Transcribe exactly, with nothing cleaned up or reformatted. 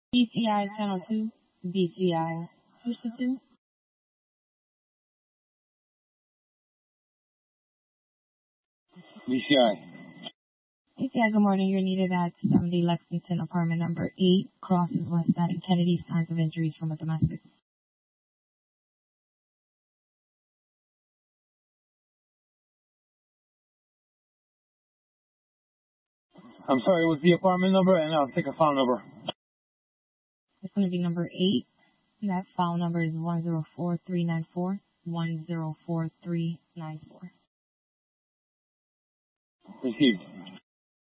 B C I Channel two, B C I, switch to two. B C I. B C I, good morning. You're needed at seventy Lexington, apartment number eight, crosses West Side and Kennedy. Signs of injuries from a domestic. I'm sorry, what's the apartment number? And I'll take a file number. It's going to be number eight. That file number is one zero four three nine four, one zero four three nine four. Received.